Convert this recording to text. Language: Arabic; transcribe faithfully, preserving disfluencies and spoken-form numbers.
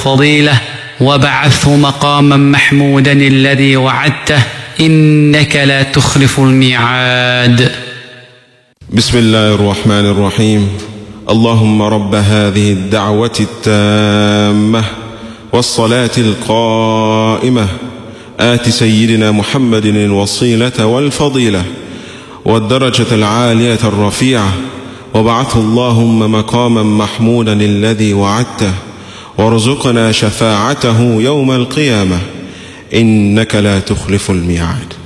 فضيلة وبعثه مقاما محمودا الذي وعدته إنك لا تخلف الميعاد. بسم الله الرحمن الرحيم. اللهم رب هذه الدعوة التامة والصلاة القائمة آت سيدنا محمد الوصيلة والفضيلة والدرجة العالية الرفيعة وابعثه اللهم مقاما محمودا الذي وعدته وارزقنا شفاعته يوم القيامة إنك لا تخلف الميعاد.